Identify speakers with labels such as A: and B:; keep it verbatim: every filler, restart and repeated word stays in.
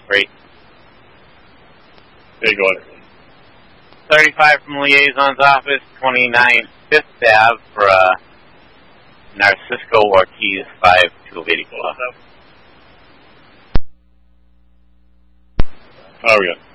A: Great.
B: There you go.
A: thirty-five from Liaison's office, twenty-nine Fifth Avenue for uh, Narcisco Ortiz, five two eighty-four.
B: Oh, yeah.